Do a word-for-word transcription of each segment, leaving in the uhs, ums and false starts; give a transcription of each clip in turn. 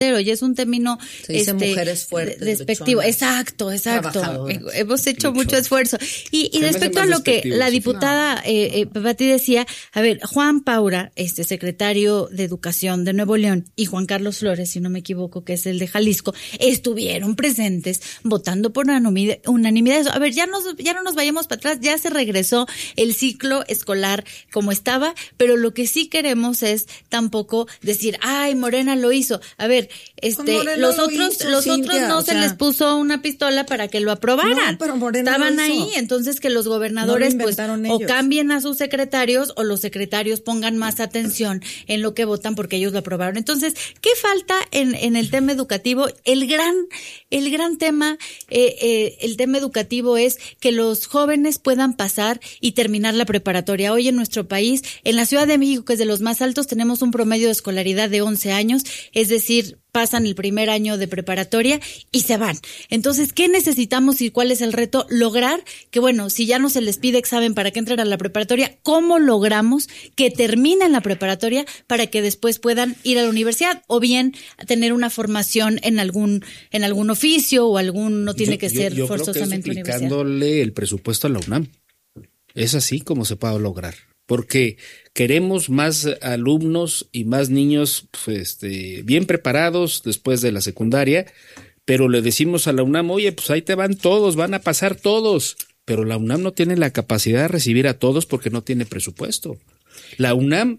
y es un término se dice este, mujeres fuertes, despectivo. luchonas, exacto, exacto. Hemos hecho Luchón. mucho esfuerzo. Y, y respecto a lo que la diputada no. eh, eh, Pati decía, a ver, Juan Paura, este secretario de Educación de Nuevo León, y Juan Carlos Flores, si no me equivoco, que es el de Jalisco, estuvieron presentes votando por unanimidad. A ver, ya nos, ya no nos vayamos para atrás, ya se regresó el ciclo escolar como estaba, pero lo que sí queremos es tampoco decir, ay, Morena lo hizo. A ver, este, los otros, hizo, los Cintia, otros no o se sea, les puso una pistola para que lo aprobaran. No, pero Morena estaban lo hizo. Ahí, entonces que los gobernadores no pues ellos. o cambien a sus secretarios o los secretarios pongan más atención en lo que votan porque ellos lo aprobaron. Entonces, ¿qué falta en, en el tema educativo? El gran, el gran tema, eh, eh, el tema educativo es que los jóvenes puedan pasar y terminar la preparatoria. Hoy en nuestro país, en la Ciudad de México, que es de los más altos, tenemos un promedio de escolaridad de once años, es decir, pasan el primer año de preparatoria y se van. Entonces, ¿qué necesitamos y cuál es el reto? Lograr que, bueno, si ya no se les pide examen para que entren a la preparatoria, ¿cómo logramos que terminen la preparatoria para que después puedan ir a la universidad o bien tener una formación en algún en algún oficio o algún, no tiene yo, que yo, ser yo forzosamente creo que es universidad? duplicándole el presupuesto a la UNAM. Es así como se puede lograr. Porque queremos más alumnos y más niños pues, este, bien preparados después de la secundaria, pero le decimos a la UNAM, oye, pues ahí te van todos, van a pasar todos, pero la UNAM no tiene la capacidad de recibir a todos porque no tiene presupuesto. La UNAM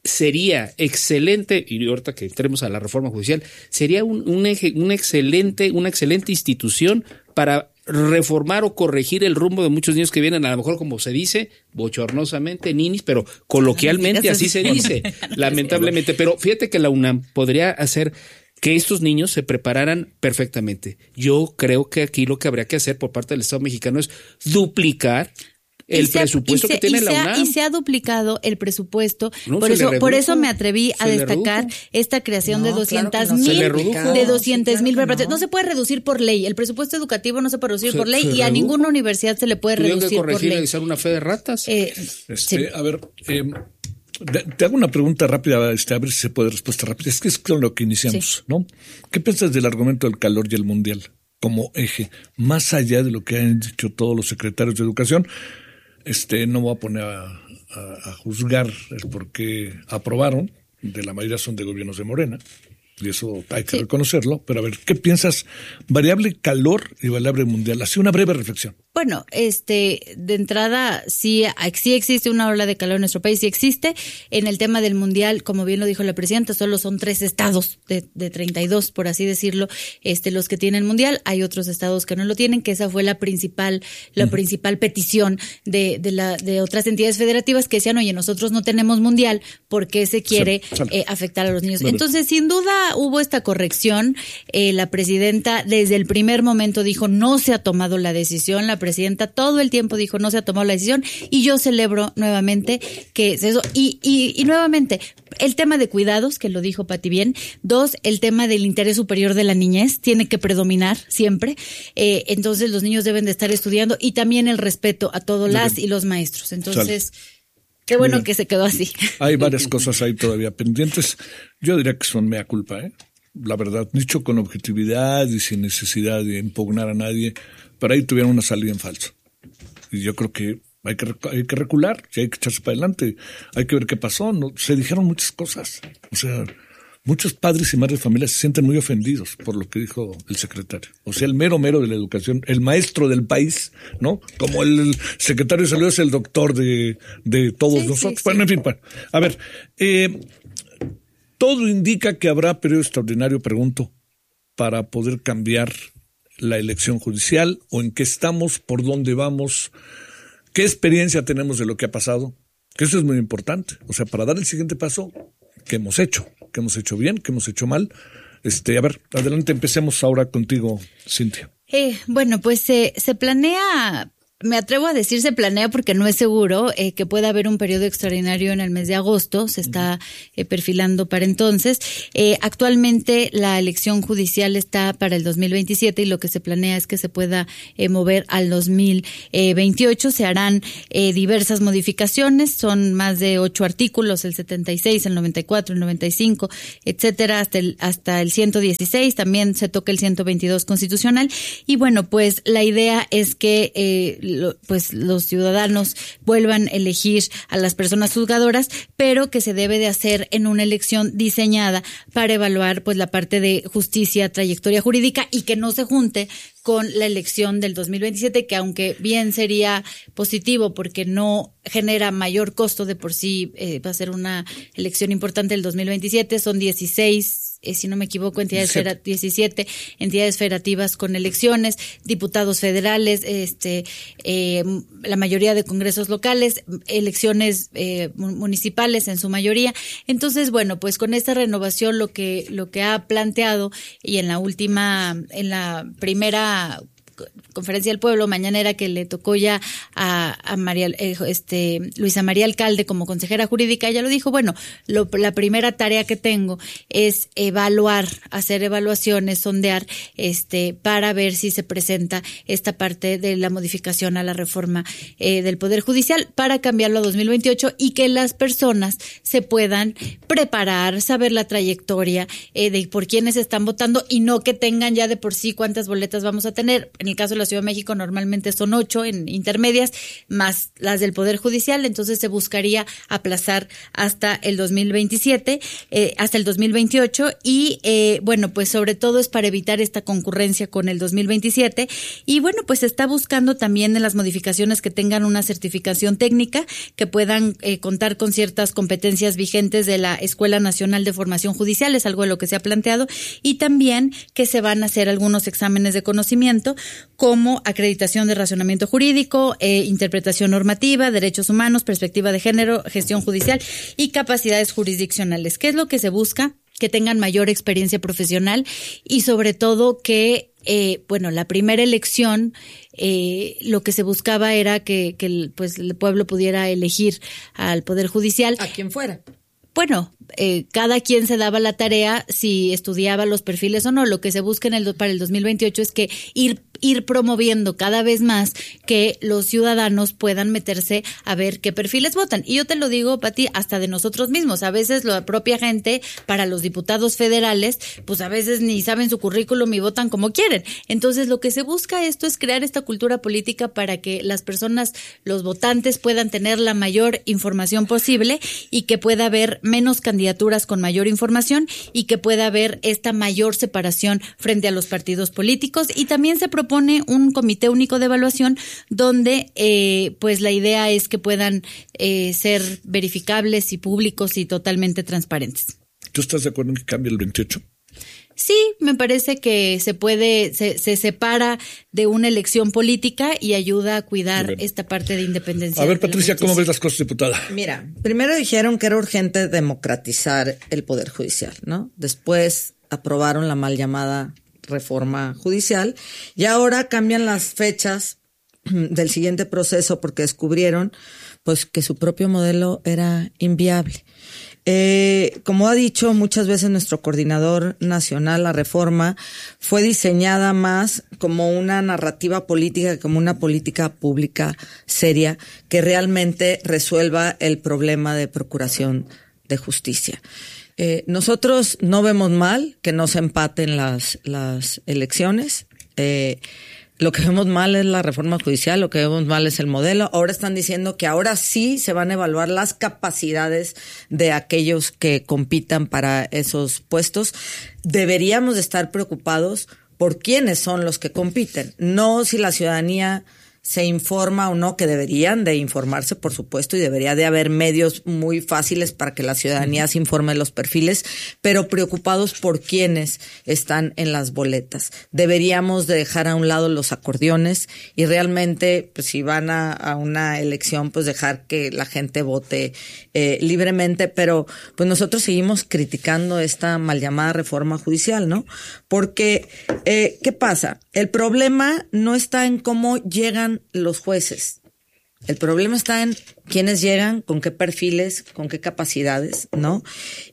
sería excelente, y ahorita que entremos a la reforma judicial, sería un, un, eje, un excelente, una excelente institución para reformar o corregir el rumbo de muchos niños que vienen, a lo mejor como se dice, bochornosamente, ninis, pero coloquialmente así se dice, lamentablemente. Pero fíjate que la UNAM podría hacer que estos niños se prepararan perfectamente. Yo creo que aquí lo que habría que hacer por parte del Estado mexicano es duplicar el se, presupuesto se, que tiene la UNAM. Ha, y se ha duplicado el presupuesto, no, por eso redujo, por eso me atreví a destacar esta creación no, de doscientos mil, claro de doscientos mil, sí, claro no. no se puede reducir por ley, el presupuesto educativo no se puede reducir se, por ley y redujo. A ninguna universidad se le puede reducir por ley. ¿Tuvieron que corregir una fe de ratas? Eh, este, sí. A ver, eh, te hago una pregunta rápida, este, a ver si se puede respuesta rápida. Es que es con lo que iniciamos, sí. ¿no? ¿Qué piensas del argumento del calor y el mundial como eje, más allá de lo que han dicho todos los secretarios de educación? Este, no voy a poner a, a, a juzgar el por qué aprobaron, de la mayoría son de gobiernos de Morena, y eso hay que sí. reconocerlo, pero a ver, ¿qué piensas? Variable calor y variable mundial, así una breve reflexión. Bueno, este, de entrada, sí, sí existe una ola de calor en nuestro país, sí existe. En el tema del mundial, como bien lo dijo la presidenta, solo son tres estados de, de treinta y dos, por así decirlo, este, los que tienen mundial. Hay otros estados que no lo tienen, que esa fue la principal, la uh-huh. principal petición de, de la, de otras entidades federativas que decían, oye, nosotros no tenemos mundial, ¿por qué se quiere sí, eh, afectar a los niños? Bueno. Entonces, sin duda, hubo esta corrección. Eh, la presidenta, desde el primer momento dijo, no se ha tomado la decisión, la presidenta todo el tiempo dijo no se ha tomado la decisión y yo celebro nuevamente que es eso y, y, y nuevamente el tema de cuidados, que lo dijo Pati bien. Dos, el tema del interés superior de la niñez tiene que predominar siempre, eh, entonces los niños deben de estar estudiando y también el respeto a todos las y los maestros. Entonces Sale. Qué bueno Bien. Que se quedó así. Hay varias cosas ahí todavía pendientes. Yo diría que son mea culpa, ¿eh? La verdad, dicho con objetividad y sin necesidad de impugnar a nadie, pero ahí tuvieron una salida en falso. Y yo creo que hay que, hay que recular, y hay que echarse para adelante, hay que ver qué pasó. No, se dijeron muchas cosas. O sea, muchos padres y madres de familia se sienten muy ofendidos por lo que dijo el secretario. O sea, el mero mero de la educación, el maestro del país, ¿no? Como el secretario de salud es el doctor de, de todos sí, nosotros. Sí, bueno, sí. en fin, bueno. A ver, eh, todo indica que habrá periodo extraordinario, pregunto, para poder cambiar la elección judicial, o en qué estamos, por dónde vamos, qué experiencia tenemos de lo que ha pasado, que eso es muy importante. O sea, para dar el siguiente paso, ¿qué hemos hecho? ¿Qué hemos hecho bien? ¿Qué hemos hecho mal? Este, a ver, adelante, empecemos ahora contigo, Cintia. Eh, bueno, pues eh, se planea me atrevo a decir se planea porque no es seguro eh, que pueda haber un periodo extraordinario en el mes de agosto, se está eh, perfilando para entonces. Eh, actualmente la elección judicial está para el dos mil veintisiete y lo que se planea es que se pueda eh, mover al dos mil veintiocho. Se harán eh, diversas modificaciones, son más de ocho artículos, el setenta y seis, el noventa y cuatro, el noventa y cinco, etcétera, hasta el, hasta el ciento dieciséis, también se toca el ciento veintidós constitucional. Y bueno, pues la idea es que eh, lo, pues los ciudadanos vuelvan a elegir a las personas juzgadoras, pero que se debe de hacer en una elección diseñada para evaluar pues la parte de justicia, trayectoria jurídica y que no se junte con la elección del dos mil veintisiete, que aunque bien sería positivo porque no genera mayor costo de por sí, eh, va a ser una elección importante el dos mil veintisiete, son dieciséis, eh, si no me equivoco, entidades federativas, diecisiete entidades federativas con elecciones, diputados federales, este, eh, la mayoría de congresos locales, elecciones eh, municipales en su mayoría. Entonces, bueno, pues con esta renovación lo que lo que ha planteado y en la última, en la primera conferencia del pueblo mañanera que le tocó ya a, a María, eh, este, Luisa María Alcalde como consejera jurídica, ella lo dijo, bueno, lo, la primera tarea que tengo es evaluar, hacer evaluaciones, sondear, este, para ver si se presenta esta parte de la modificación a la reforma eh, del Poder Judicial para cambiarlo a dos mil veintiocho y que las personas se puedan preparar, saber la trayectoria eh, de por quiénes están votando y no que tengan ya de por sí cuántas boletas vamos a tener. En el caso de la Ciudad de México normalmente son ocho en intermedias, más las del Poder Judicial, entonces se buscaría aplazar hasta el dos mil veintisiete, eh, hasta el dos mil veintiocho y eh, bueno, pues sobre todo es para evitar esta concurrencia con el dos mil veintisiete y bueno, pues se está buscando también en las modificaciones que tengan una certificación técnica, que puedan eh, contar con ciertas competencias vigentes de la Escuela Nacional de Formación Judicial, es algo de lo que se ha planteado, y también que se van a hacer algunos exámenes de conocimiento como acreditación de razonamiento jurídico, eh, interpretación normativa, derechos humanos, perspectiva de género, gestión judicial y capacidades jurisdiccionales. ¿Qué es lo que se busca? Que tengan mayor experiencia profesional y sobre todo que, eh, bueno, la primera elección, eh, lo que se buscaba era que, que el, pues, el pueblo pudiera elegir al Poder Judicial. A quien fuera. Bueno, eh, cada quien se daba la tarea si estudiaba los perfiles o no. Lo que se busca en el para el dos mil veintiocho es que ir ir promoviendo cada vez más que los ciudadanos puedan meterse a ver qué perfiles votan. Y yo te lo digo, Pati, hasta de nosotros mismos. A veces la propia gente, para los diputados federales, pues a veces ni saben su currículum y votan como quieren. Entonces, lo que se busca esto es crear esta cultura política para que las personas, los votantes, puedan tener la mayor información posible y que pueda haber menos candidaturas con mayor información y que pueda haber esta mayor separación frente a los partidos políticos. Y también se propone pone un comité único de evaluación donde eh, pues la idea es que puedan eh, ser verificables y públicos y totalmente transparentes. ¿Tú estás de acuerdo en que cambie el veintiocho? Sí, me parece que se puede, se, se separa de una elección política y ayuda a cuidar esta parte de independencia. A ver, Patricia, ¿cómo ves las cosas, diputada? Mira, primero dijeron que era urgente democratizar el Poder Judicial, ¿no? Después aprobaron la mal llamada reforma judicial y ahora cambian las fechas del siguiente proceso porque descubrieron pues que su propio modelo era inviable. Eh, como ha dicho muchas veces nuestro coordinador nacional, la reforma fue diseñada más como una narrativa política que como una política pública seria que realmente resuelva el problema de procuración de justicia. Eh, nosotros no vemos mal que no se empaten las, las elecciones. Eh, lo que vemos mal es la reforma judicial, lo que vemos mal es el modelo. Ahora están diciendo que ahora sí se van a evaluar las capacidades de aquellos que compitan para esos puestos. Deberíamos de estar preocupados por quiénes son los que compiten, no si la ciudadanía se informa o no, que deberían de informarse, por supuesto, y debería de haber medios muy fáciles para que la ciudadanía se informe de los perfiles, pero preocupados por quienes están en las boletas. Deberíamos de dejar a un lado los acordeones y realmente, pues si van a, a una elección, pues dejar que la gente vote eh, libremente, pero pues nosotros seguimos criticando esta mal llamada reforma judicial, ¿no? Porque, eh, ¿qué pasa? El problema no está en cómo llegan llegan los jueces. El problema está en quiénes llegan, con qué perfiles, con qué capacidades, ¿no?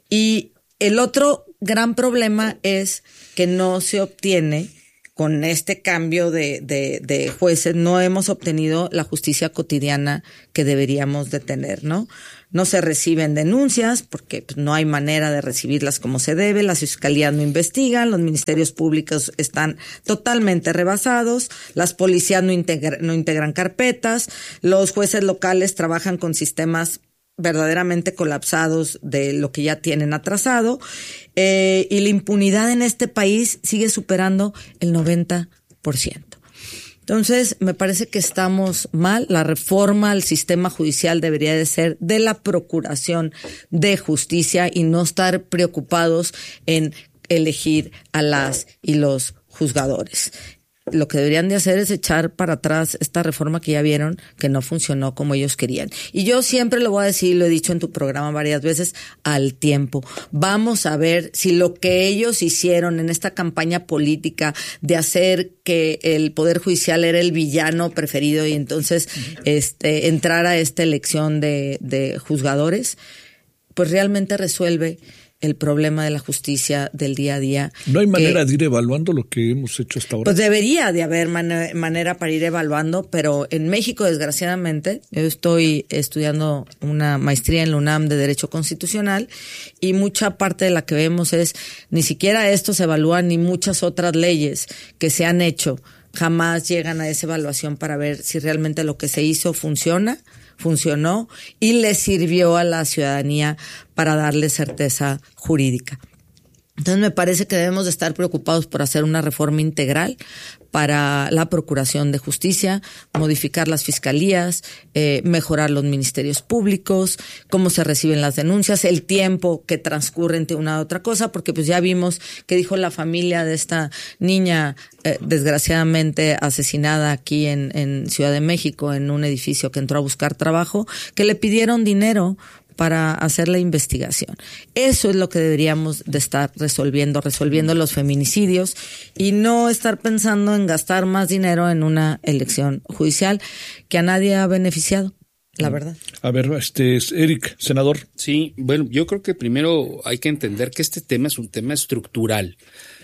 Y el otro gran problema es que no se obtiene, con este cambio de, de, de jueces, no hemos obtenido la justicia cotidiana que deberíamos de tener, ¿no? No se reciben denuncias porque pues, no hay manera de recibirlas como se debe, las fiscalías no investigan, los ministerios públicos están totalmente rebasados, las policías no, integra, no integran carpetas, los jueces locales trabajan con sistemas verdaderamente colapsados de lo que ya tienen atrasado, eh, y la impunidad en este país sigue superando el noventa por ciento. Entonces, me parece que estamos mal. La reforma al sistema judicial debería de ser de la Procuración de Justicia y no estar preocupados en elegir a las y los juzgadores. Lo que deberían de hacer es echar para atrás esta reforma que ya vieron que no funcionó como ellos querían. Y yo siempre lo voy a decir, lo he dicho en tu programa varias veces, al tiempo. Vamos a ver si lo que ellos hicieron en esta campaña política de hacer que el Poder Judicial era el villano preferido y entonces este entrar a esta elección de, de juzgadores, pues realmente resuelve el problema de la justicia del día a día. ¿No hay manera que, de ir evaluando lo que hemos hecho hasta ahora? Pues debería de haber man- manera para ir evaluando, pero en México, desgraciadamente, yo estoy estudiando una maestría en la UNAM de Derecho Constitucional y mucha parte de la que vemos es, ni siquiera esto se evalúa ni muchas otras leyes que se han hecho. Jamás llegan a esa evaluación para ver si realmente lo que se hizo funciona, funcionó y le sirvió a la ciudadanía para darle certeza jurídica. Entonces me parece que debemos de estar preocupados por hacer una reforma integral para la Procuración de Justicia, modificar las fiscalías, eh, mejorar los ministerios públicos, cómo se reciben las denuncias, el tiempo que transcurre entre una y otra cosa, porque pues ya vimos que dijo la familia de esta niña eh, desgraciadamente asesinada aquí en, en Ciudad de México, en un edificio que entró a buscar trabajo, que le pidieron dinero para hacer la investigación. Eso es lo que deberíamos de estar resolviendo, resolviendo los feminicidios y no estar pensando en gastar más dinero en una elección judicial que a nadie ha beneficiado, la verdad. A ver, este es Eric, senador. Sí, bueno, yo creo que primero hay que entender que este tema es un tema estructural.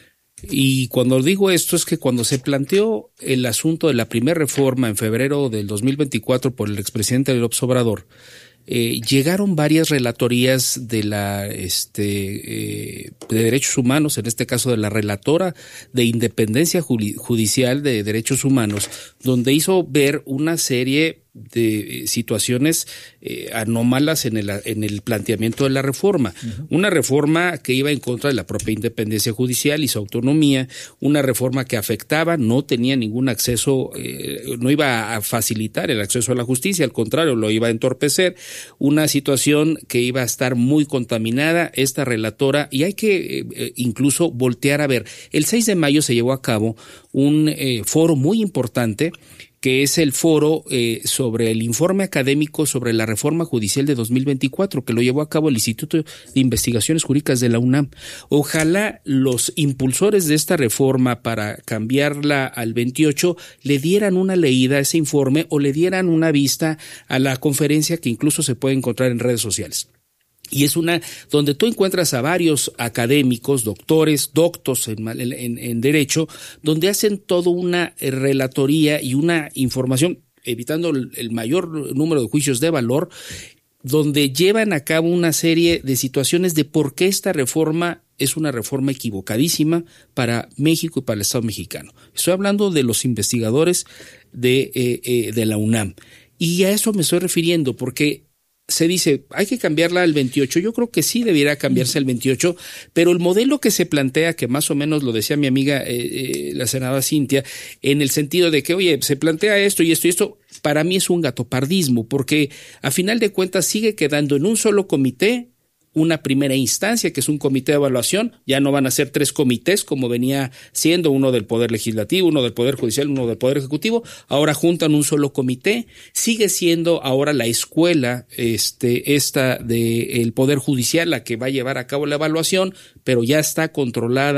Y cuando digo esto es que cuando se planteó el asunto de la primera reforma en febrero del dos mil veinticuatro por el expresidente López Obrador, Eh, llegaron varias relatorías de la este eh, de derechos humanos, en este caso de la relatora de independencia judicial de derechos humanos, donde hizo ver una serie de situaciones eh, anómalas en el en el planteamiento de la reforma. Uh-huh. Una reforma que iba en contra de la propia independencia judicial y su autonomía, una reforma que afectaba, no tenía ningún acceso, eh, no iba a facilitar el acceso a la justicia, al contrario, lo iba a entorpecer, una situación que iba a estar muy contaminada, esta relatora, y hay que eh, incluso voltear a ver. El seis de mayo se llevó a cabo un eh, foro muy importante, que es el foro eh, sobre el informe académico sobre la reforma judicial de dos mil veinticuatro, que lo llevó a cabo el Instituto de Investigaciones Jurídicas de la UNAM. Ojalá los impulsores de esta reforma para cambiarla al veintiocho le dieran una leída a ese informe o le dieran una vista a la conferencia que incluso se puede encontrar en redes sociales. Y es una donde tú encuentras a varios académicos, doctores, doctos en, en, en derecho, donde hacen toda una relatoría y una información, evitando el, el mayor número de juicios de valor, donde llevan a cabo una serie de situaciones de por qué esta reforma es una reforma equivocadísima para México y para el Estado mexicano. Estoy hablando de los investigadores de, eh, eh, de la UNAM. Y a eso me estoy refiriendo, porque se dice, hay que cambiarla al veintiocho. Yo creo que sí debiera cambiarse al veintiocho, pero el modelo que se plantea, que más o menos lo decía mi amiga eh, eh, la senadora Cintia, en el sentido de que, oye, se plantea esto y esto y esto, para mí es un gatopardismo, porque a final de cuentas sigue quedando en un solo comité una primera instancia, que es un comité de evaluación. Ya no van a ser tres comités como venía siendo, uno del Poder Legislativo, uno del Poder Judicial, uno del Poder Ejecutivo. Ahora juntan un solo comité. Sigue siendo ahora la escuela este esta de el Poder Judicial la que va a llevar a cabo la evaluación, pero ya está controlada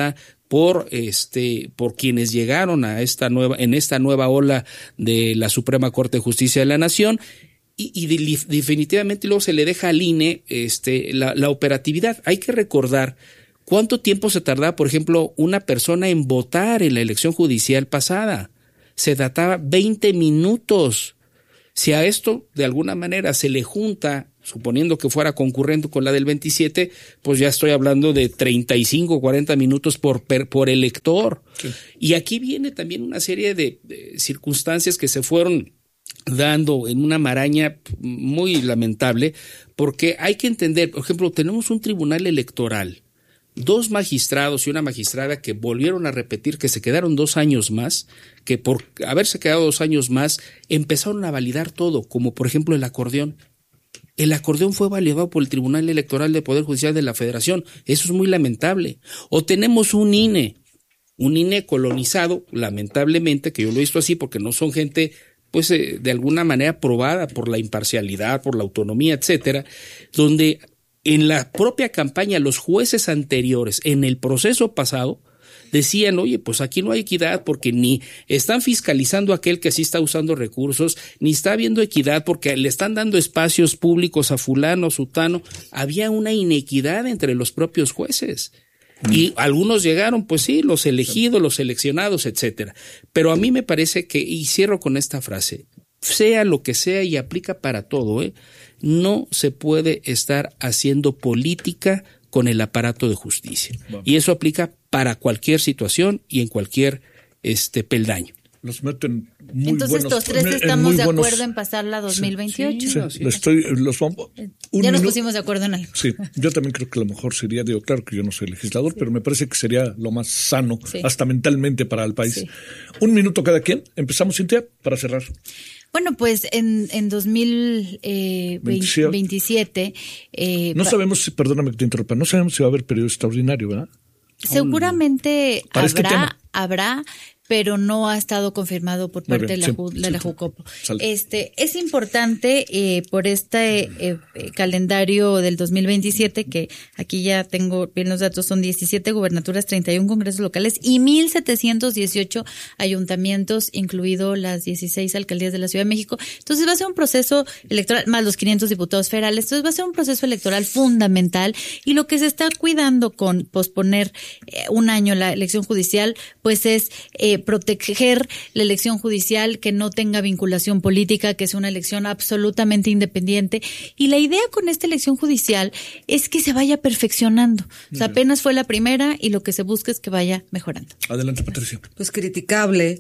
por este por quienes llegaron a esta nueva en esta nueva ola de la Suprema Corte de Justicia de la Nación y, y de, definitivamente luego se le deja al I N E este la, la operatividad. Hay que recordar cuánto tiempo se tardaba, por ejemplo, una persona en votar en la elección judicial pasada. Se databa veinte minutos. Si a esto de alguna manera se le junta, suponiendo que fuera concurrente con la del veintisiete, pues ya estoy hablando de treinta y cinco, cuarenta minutos por, per, por elector. Sí. Y aquí viene también una serie de, de circunstancias que se fueron dando en una maraña muy lamentable, porque hay que entender, por ejemplo, tenemos un tribunal electoral, dos magistrados y una magistrada que volvieron a repetir que se quedaron dos años más, que por haberse quedado dos años más empezaron a validar todo, como por ejemplo el acordeón. El acordeón fue validado por el Tribunal Electoral del Poder Judicial de la Federación. Eso es muy lamentable. O tenemos un I N E, un I N E colonizado, lamentablemente, que yo lo he visto así porque no son gente pues eh, de alguna manera probada por la imparcialidad, por la autonomía, etcétera, donde en la propia campaña los jueces anteriores, en el proceso pasado, decían, oye, pues aquí no hay equidad porque ni están fiscalizando a aquel que sí está usando recursos, ni está habiendo equidad porque le están dando espacios públicos a fulano, sutano. Había una inequidad entre los propios jueces. Mm. Y algunos llegaron, pues sí, los elegidos, los seleccionados, etcétera. Pero a mí me parece que, y cierro con esta frase, sea lo que sea y aplica para todo, ¿eh? No se puede estar haciendo política con el aparato de justicia. Bueno. Y eso aplica para cualquier situación y en cualquier este peldaño. Los meten muy Entonces buenos, estos tres estamos de acuerdo buenos... en pasarla a dos mil veintiocho. Sí, sí, sí. sí. Estoy, los vamos, ya nos minuto. pusimos de acuerdo en algo. Sí, yo también creo que lo mejor sería, digo, claro que yo no soy legislador, sí. pero me parece que sería lo más sano, sí. hasta mentalmente para el país. Sí. Un minuto cada quien. Empezamos, Cintia, para cerrar. Bueno, pues en, en dos mil veintisiete... Eh, no sabemos, si, perdóname que te interrumpa, no sabemos si va a haber periodo extraordinario, ¿verdad? Seguramente Para habrá, este habrá, pero no ha estado confirmado por parte bien, de la, sí, de la sí, Jucopo. Sale. Este, es importante eh, por este eh, calendario del dos mil veintisiete, que aquí ya tengo bien los datos, son diecisiete gubernaturas, treinta y uno congresos locales y mil setecientos dieciocho ayuntamientos, incluido las dieciséis alcaldías de la Ciudad de México. Entonces va a ser un proceso electoral, más los quinientos diputados federales, entonces va a ser un proceso electoral fundamental, y lo que se está cuidando con posponer eh, un año la elección judicial, pues es eh, proteger la elección judicial, que no tenga vinculación política, que sea una elección absolutamente independiente. Y la idea con esta elección judicial es que se vaya perfeccionando. O sea, apenas fue la primera y lo que se busca es que vaya mejorando. Adelante, Patricia. Pues criticable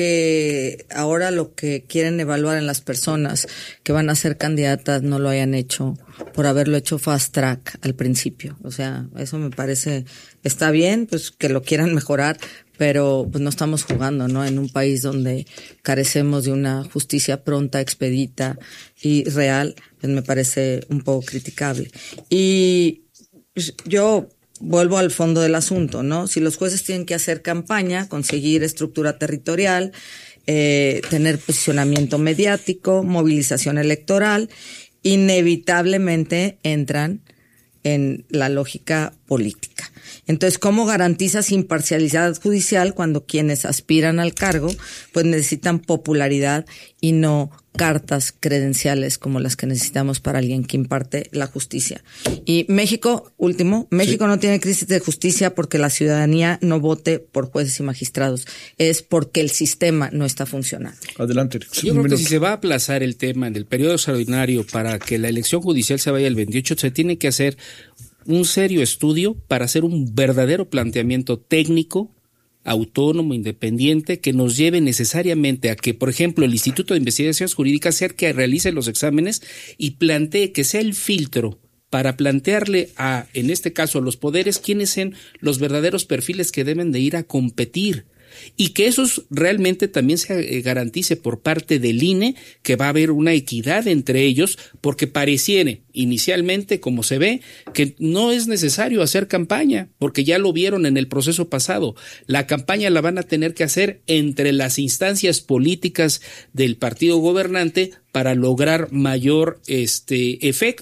que ahora lo que quieren evaluar en las personas que van a ser candidatas no lo hayan hecho por haberlo hecho fast track al principio. O sea, eso me parece, está bien, pues que lo quieran mejorar, pero pues no estamos jugando, ¿no? En un país donde carecemos de una justicia pronta, expedita y real, pues me parece un poco criticable. Y pues, yo vuelvo al fondo del asunto, ¿no? Si los jueces tienen que hacer campaña, conseguir estructura territorial, eh, tener posicionamiento mediático, movilización electoral, inevitablemente entran en la lógica política. Entonces, ¿cómo garantizas imparcialidad judicial cuando quienes aspiran al cargo pues necesitan popularidad y no cartas credenciales como las que necesitamos para alguien que imparte la justicia? Y México, último, México sí. no tiene crisis de justicia porque la ciudadanía no vote por jueces y magistrados, es porque el sistema no está funcionando. Adelante. Yo creo que si se va a aplazar el tema en el periodo extraordinario para que la elección judicial se vaya el veintiocho, se tiene que hacer un serio estudio para hacer un verdadero planteamiento técnico, autónomo, independiente, que nos lleve necesariamente a que, por ejemplo, el Instituto de Investigaciones Jurídicas sea el que realice los exámenes y plantee, que sea el filtro para plantearle a, en este caso, a los poderes, quiénes son los verdaderos perfiles que deben de ir a competir. Y que eso realmente también se garantice por parte del I N E, que va a haber una equidad entre ellos, porque pareciere inicialmente, como se ve, que no es necesario hacer campaña, porque ya lo vieron en el proceso pasado. La campaña la van a tener que hacer entre las instancias políticas del partido gobernante para lograr mayor este efecto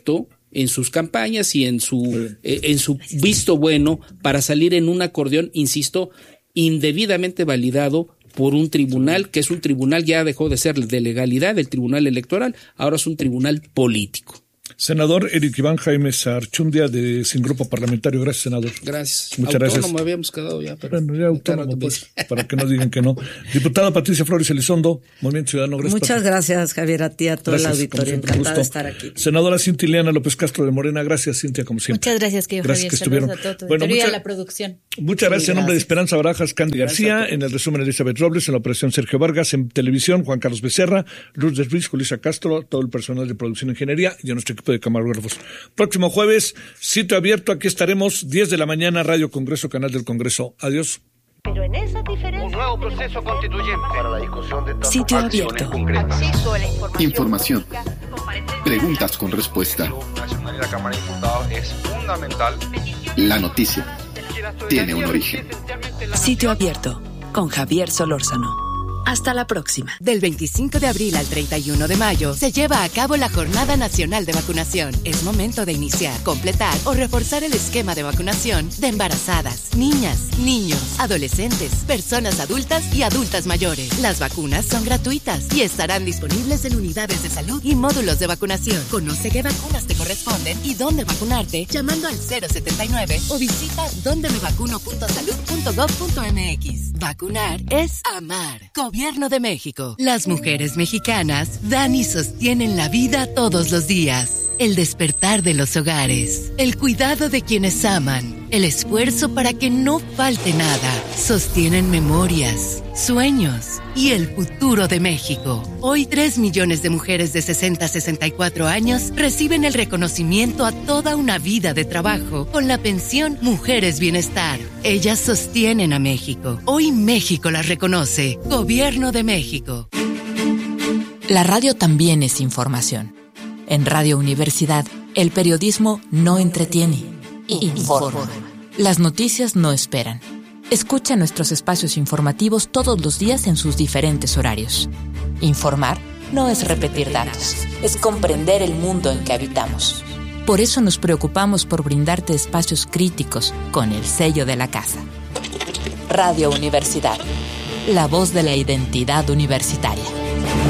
en sus campañas y en su, eh, en su visto bueno para salir en un acordeón, insisto, indebidamente validado por un tribunal, que es un tribunal, ya dejó de ser de legalidad el tribunal electoral, ahora es un tribunal político. Senador Eric Iván Jaime Sarchundia, de Sin Grupo Parlamentario. Gracias, senador. Gracias. Muchas autónomo gracias. habíamos quedado ya. Pero bueno, ya autónomo, pues, para que no digan que no. Diputada Patricia Flores Elizondo, Movimiento Ciudadano. Gracias. Muchas Patricia. gracias, Javier, a ti, a todo Gracias, el auditorio. siempre, Encantada de gusto. estar aquí. Senadora Cintia Ileana López Castro de Morena. Gracias, Cintia, como siempre. Muchas gracias, que Gracias Javier. que estuvieron. Saludos a todo tu Bueno, auditorio y mucha- a la producción. Muchas gracias. Sí, En nombre de gracias. Esperanza Barajas, Candy Gracias García, a ti. en el resumen Elizabeth Robles, en la operación Sergio Vargas, en televisión Juan Carlos Becerra, Lourdes Ruiz, Julissa Castro, todo el personal de producción e ingeniería y a nuestro equipo de camarógrafos. Próximo jueves, sitio abierto, aquí estaremos, diez de la mañana, Radio Congreso, Canal del Congreso. Adiós. Pero en esa diferencia... Un nuevo proceso constituyente para la discusión de estas Sitio acciones abierto. concretas. Acceso a la información. Información. Preguntas con respuesta. Nacional de la Cámara de Diputados es fundamental. La noticia tiene un origen. Sitio abierto con Javier Solórzano. Hasta la próxima. Del veinticinco de abril al treinta y uno de mayo se lleva a cabo la Jornada Nacional de Vacunación. Es momento de iniciar, completar o reforzar el esquema de vacunación de embarazadas, niñas, niños, adolescentes, personas adultas y adultas mayores. Las vacunas son gratuitas y estarán disponibles en unidades de salud y módulos de vacunación. Conoce qué vacunas te corresponden y dónde vacunarte llamando al cero setenta y nueve o visita donde me vacuno punto salud punto gov punto mx. Vacunar es amar. Gobierno de México. Las mujeres mexicanas dan y sostienen la vida todos los días. El despertar de los hogares, el cuidado de quienes aman, el esfuerzo para que no falte nada. Sostienen memorias, sueños y el futuro de México. Hoy tres millones de mujeres de sesenta a sesenta y cuatro años reciben el reconocimiento a toda una vida de trabajo con la pensión Mujeres Bienestar. Ellas sostienen a México. Hoy México las reconoce. Gobierno de México. La radio también es información. En Radio Universidad, el periodismo no entretiene, informa. Las noticias no esperan. Escucha nuestros espacios informativos todos los días en sus diferentes horarios. Informar no es repetir datos, es comprender el mundo en que habitamos. Por eso nos preocupamos por brindarte espacios críticos con el sello de la casa. Radio Universidad, la voz de la identidad universitaria.